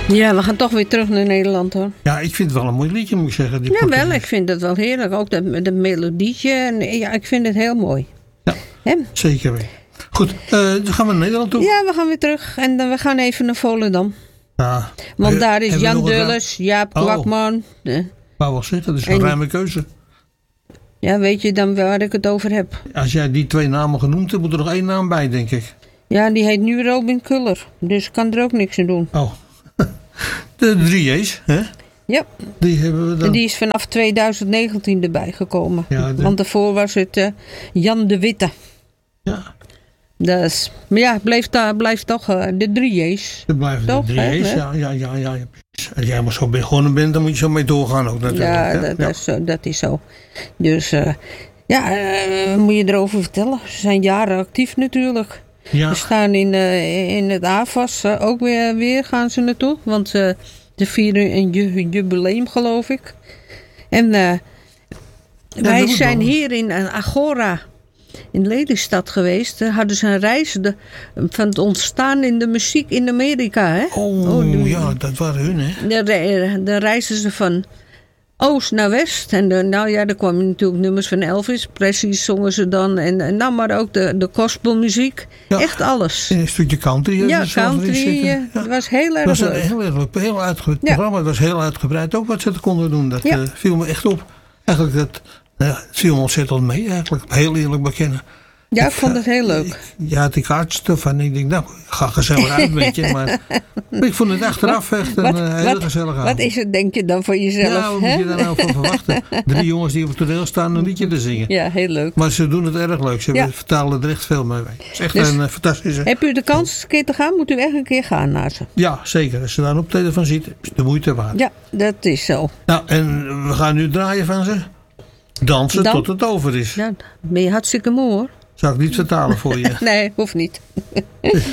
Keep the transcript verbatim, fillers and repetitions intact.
Ja, we gaan toch weer terug naar Nederland, hoor. Ja, ik vind het wel een mooi liedje, moet ik zeggen. Die Ja, wel, Portugees. ik vind het wel heerlijk. Ook de, de melodietje. En, ja, ik vind het heel mooi. Ja, Hè? zeker weten. Goed, uh, dan gaan we naar Nederland toe. Ja, we gaan weer terug. En uh, we gaan even naar Volendam. Ja. Want Uh, daar is hebben we Jan nog een ruim- Dulles, Jaap Oh. Kwakman. Uh, Wou wel zeggen, dat is een En- ruime keuze. ja, weet je dan waar ik het over heb? Als jij die twee namen genoemd hebt, moet er nog één naam bij, denk ik. Ja, die heet nu Robin Kuller. Dus ik kan er ook niks aan doen. Oh. De drie J's, hè? Ja, Die hebben we dan. en die is vanaf twintig negentien erbij gekomen. Ja, de- Want daarvoor was het uh, Jan de Witte. Ja, Dus, maar ja, blijft, daar blijft toch uh, de drie J's. dat blijven Toch, de drie hè? J's. Ja, ja, ja, ja, ja. Als jij maar zo begonnen bent, dan moet je zo mee doorgaan ook natuurlijk. Ja, hè? dat, dat, is zo, dat is zo. Dus uh, ja, uh, wat moet je erover vertellen? Ze zijn jaren actief natuurlijk. Ja. We staan in, uh, in het A F A S uh, ook weer, weer gaan ze naartoe. Want uh, ze vieren een ju- jubileum, geloof ik. En uh, wij dat moet zijn wel. hier in uh, Agora, in Lelystad geweest. Daar hadden ze een reis de, van het ontstaan in de muziek in Amerika. Hè? Oh, Oh, doe- ja, dat waren hun, hè? Daar, re- daar reizen ze van oost naar west. En de, nou ja, er kwamen natuurlijk nummers van Elvis Presley zongen ze dan. En, en nou, maar ook de, de gospelmuziek. Ja. Echt alles. En een stukje country. hebben Ja, ze zelfs erin country. zitten. eh, Ja. Het was heel Het erg was een leuk. heel, erg leuk, heel uitgebreid Ja. programma. Het was heel uitgebreid ook wat ze er konden doen. Dat Ja. uh, viel me echt op. Eigenlijk, dat, nou ja, het viel me ontzettend mee eigenlijk. Heel eerlijk bekennen. Ja, ik vond het heel leuk. Ik, ja, had ik kaartjes ervan. En ik denk, nou, ik ga gezellig uit, weet je. Maar, maar ik vond het achteraf echt een Wat, uh, hele wat, gezellige avond. wat is het, denk je dan, voor jezelf? Ja, wat hè? moet je daar nou van verwachten? Drie jongens die op het toneel staan een liedje te zingen. Ja, heel leuk. Maar ze doen het erg leuk. Ze Ja. vertalen er echt veel mee. Het is echt Dus- een uh, fantastische... Heb u de kans eens een keer te gaan? Moet u echt een keer gaan naar ze. Ja, zeker. Als je daar een optreden van ziet, is het de moeite waard. Ja, dat is zo. Nou, en we gaan nu draaien van ze. Dansen Dan- tot het over is. Ja, ben je hartstikke moe, hoor. Zou ik niet vertalen voor je. Nee, hoeft niet.